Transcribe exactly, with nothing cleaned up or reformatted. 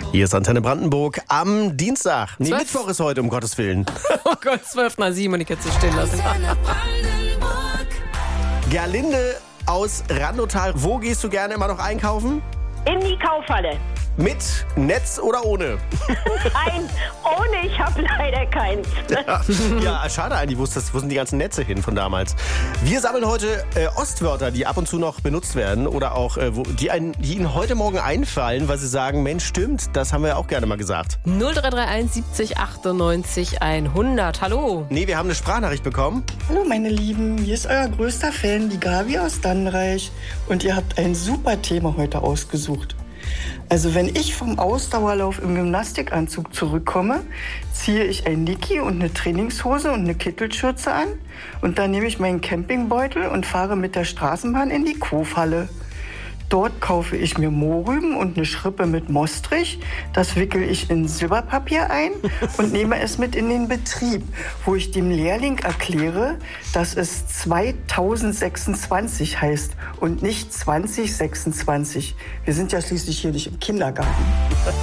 Hier ist Antenne Brandenburg am Dienstag. Nee, Zwölf. Mittwoch ist heute, um Gottes Willen. Oh Gott, zwölf nach sieben und ich hätte sie stehen lassen. Gerlinde aus Randotal. Wo gehst du gerne immer noch einkaufen? In die Kaufhalle. Mit Netz oder ohne? Nein, ohne, ich habe leider keins. Ja, ja, schade eigentlich. Wo, ist das, wo sind die ganzen Netze hin von damals? Wir sammeln heute äh, Ostwörter, die ab und zu noch benutzt werden oder auch, äh, wo, die, ein, die Ihnen heute Morgen einfallen, weil Sie sagen, Mensch, stimmt, das haben wir auch gerne mal gesagt. null drei drei eins siebzig achtundneunzig hundert. Hallo. Nee, wir haben eine Sprachnachricht bekommen. Hallo meine Lieben, hier ist euer größter Fan, die Gabi aus Dannenreich. Und ihr habt ein super Thema heute ausgesucht. Also wenn ich vom Ausdauerlauf im Gymnastikanzug zurückkomme, ziehe ich ein Niki und eine Trainingshose und eine Kittelschürze an. Und dann nehme ich meinen Campingbeutel und fahre mit der Straßenbahn in die Kofhalle. Dort kaufe ich mir Mohrrüben und eine Schrippe mit Mostrich. Das wickel ich in Silberpapier ein und nehme es mit in den Betrieb, wo ich dem Lehrling erkläre, dass es zweitausendsechsundzwanzig heißt und nicht zwanzig sechsundzwanzig. Wir sind ja schließlich hier nicht im Kindergarten.